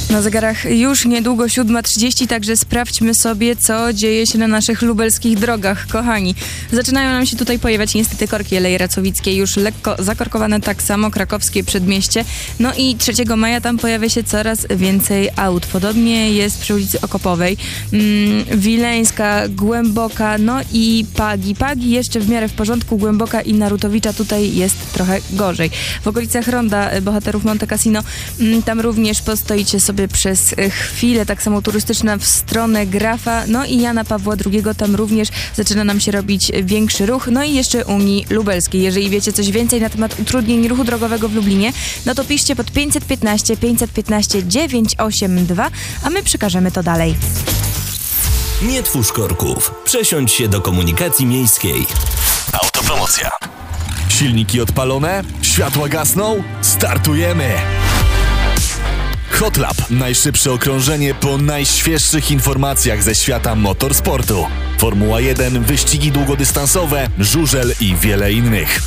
Na zegarach już niedługo 7:30, także sprawdźmy sobie, co dzieje się na naszych lubelskich drogach, kochani. Zaczynają nam się tutaj pojawiać niestety korki Aleje Racowickiej, już lekko zakorkowane, tak samo krakowskie przedmieście. No i 3 maja tam pojawia się coraz więcej aut. Podobnie jest przy ulicy Okopowej, Wileńska, Głęboka, no i Pagi. Pagi jeszcze w miarę w porządku, Głęboka i Narutowicza tutaj jest trochę gorzej. W okolicach Ronda Bohaterów Monte Cassino, tam również postoicie sobie przez chwilę, tak samo turystyczna w stronę Grafa, no i Jana Pawła II, tam również zaczyna nam się robić większy ruch, no i jeszcze Unii Lubelskiej. Jeżeli wiecie coś więcej na temat utrudnień ruchu drogowego w Lublinie, no to piszcie pod 515 982, a my przekażemy to dalej. Nie twórz korków. Przesiądź się do komunikacji miejskiej. Autopromocja. Silniki odpalone? Światła gasną? Startujemy! Hotlap. Najszybsze okrążenie po najświeższych informacjach ze świata motorsportu. Formuła 1, wyścigi długodystansowe, żużel i wiele innych.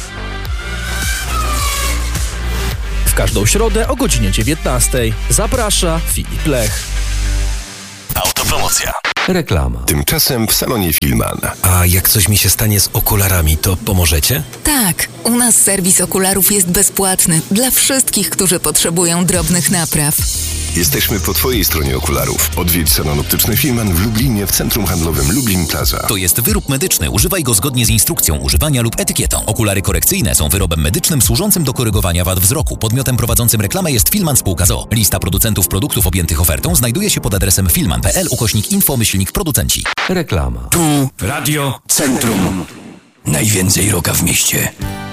W każdą środę o godzinie 19:00 zaprasza Filip Lech. Autopromocja. Reklama. Tymczasem w salonie Filman. A jak coś mi się stanie z okularami, to pomożecie? Tak, u nas serwis okularów jest bezpłatny dla wszystkich, którzy potrzebują drobnych napraw. Jesteśmy po Twojej stronie okularów. Odwiedź salon optyczny Filman w Lublinie w centrum handlowym Lublin Plaza. To jest wyrób medyczny. Używaj go zgodnie z instrukcją używania lub etykietą. Okulary korekcyjne są wyrobem medycznym służącym do korygowania wad wzroku. Podmiotem prowadzącym reklamę jest Filman Spółka z o.o. Lista producentów produktów objętych ofertą znajduje się pod adresem filman.pl/info-producenci. Reklama. Tu Radio Centrum. Najwięcej rocka w mieście.